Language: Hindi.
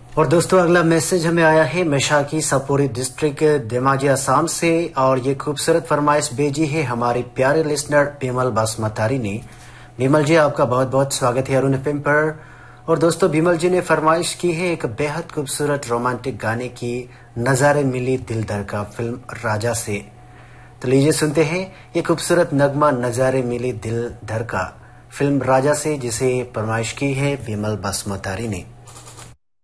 और दोस्तों अगला मैसेज हमें आया है मैशाकी सपोरी डिस्ट्रिक्ट धेमाजी असम से और ये खूबसूरत फरमाइश भेजी है हमारे प्यारे लिसनर बिमल बासमतारी ने। बिमल जी आपका बहुत बहुत स्वागत है अरुण एफएम पर। और दोस्तों बिमल जी ने फरमाइश की है एक बेहद खूबसूरत रोमांटिक गाने की नजारे मिली दिल धर का फिल्म राजा से। तो लीजिए सुनते हैं ये खूबसूरत नगमा नजारे मिली दिल धर का फिल्म राजा से जिसे फरमाइश की है बिमल बासमतारी ने।